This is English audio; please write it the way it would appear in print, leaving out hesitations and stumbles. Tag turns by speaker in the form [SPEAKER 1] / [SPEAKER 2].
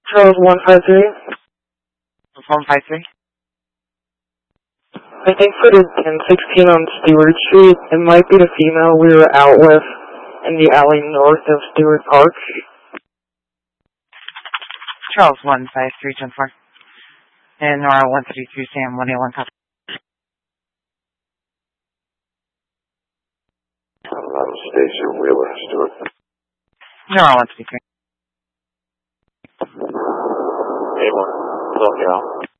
[SPEAKER 1] Charles 153.
[SPEAKER 2] 153.
[SPEAKER 1] I think for the 1016 on Stewart Street, it might be the female we were out with in the alley north of Stewart Park.
[SPEAKER 2] Charles 15324. And Nora 133 Sam 181 copy.
[SPEAKER 3] Station Wheeler, Stewart.
[SPEAKER 2] Nora 133.
[SPEAKER 3] Hey, 1, talk out.